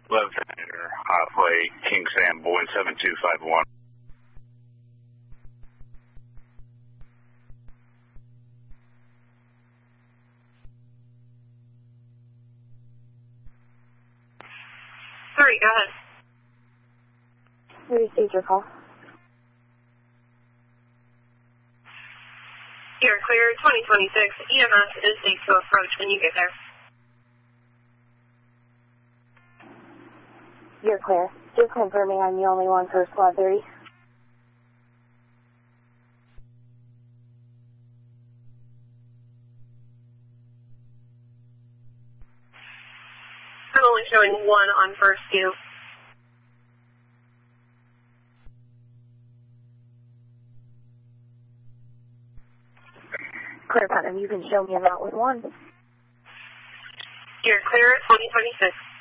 Left-hander, halfway, King Sam, Boeing 7251. Sorry, go ahead. We received your call. You're clear, 2026. EMS is safe to approach when you get there. You're clear. Just confirming I'm the only one for Squad 30. I'm only showing one on first view. Clear, Putnam. You can show me about with one. You're clear at 2026.